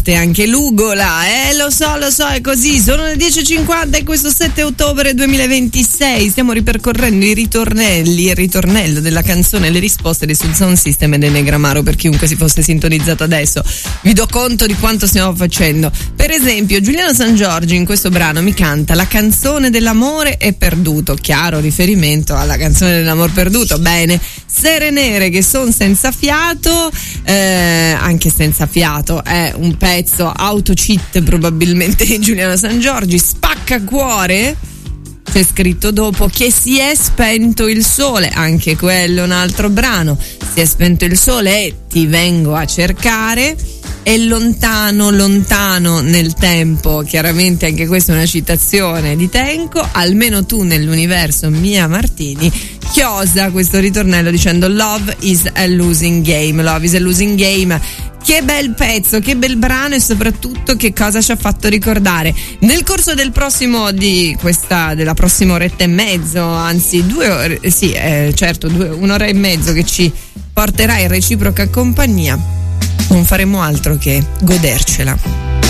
Anche l'ugola, lo so, è così. Sono le 10.50 e questo 7 ottobre 2026 stiamo ripercorrendo il ritornello della canzone, le risposte di Sul Sound System ed Enegramaro. Per chiunque si fosse sintonizzato adesso, vi do conto di quanto stiamo facendo. Per esempio, Giuliano Sangiorgi in questo brano mi canta La canzone dell'amore è perduto, chiaro riferimento alla canzone dell'amor perduto. Bene, Sere nere che son senza fiato, anche senza fiato è un pezzo autocheat probabilmente di Giuliano Sangiorgi. Spacca cuore, c'è scritto dopo, che si è spento il sole, anche quello un altro brano. Si è spento il sole e Ti vengo a cercare. È lontano nel tempo, chiaramente anche questa è una citazione di Tenco. Almeno tu nell'universo, Mia Martini. Chiosa questo ritornello dicendo Love is a losing game. Che bel pezzo, che bel brano, e soprattutto che cosa ci ha fatto ricordare. Nel corso della prossima oretta e mezzo, anzi 2 ore, un'ora e mezzo che ci porterà in reciproca compagnia, non faremo altro che godercela.